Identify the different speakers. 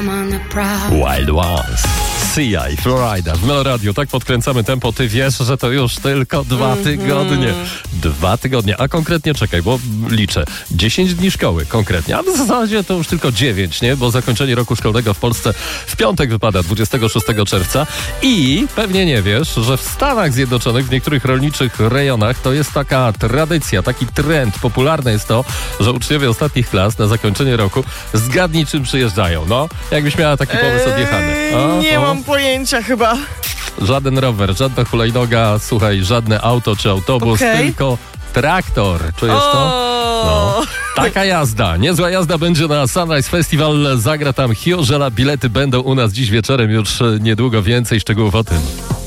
Speaker 1: Wild Ones, Sia i Florida w Meloradiu. Tak podkręcamy tempo. Ty wiesz, że to już tylko 2 tygodnie. 2 tygodnie, a konkretnie czekaj, bo liczę. 10 dni szkoły konkretnie, a w zasadzie to już tylko 9, nie? Bo zakończenie roku szkolnego w Polsce w piątek wypada 26 czerwca i pewnie nie wiesz, że w Stanach Zjednoczonych w niektórych rolniczych rejonach to jest taka tradycja, taki trend. Popularne jest to, że uczniowie ostatnich klas na zakończenie roku zgadnij czym przyjeżdżają. No, jakbyś miała taki pomysł odjechany.
Speaker 2: Nie mam pojęcia chyba.
Speaker 1: Żaden rower, żadna hulajnoga, słuchaj, żadne auto czy autobus, tylko traktor. Czujesz to? No. Taka jazda. Niezła jazda będzie na Sunrise Festival. Zagra tam Hiożela. Bilety będą u nas dziś wieczorem. Już niedługo więcej szczegółów o tym.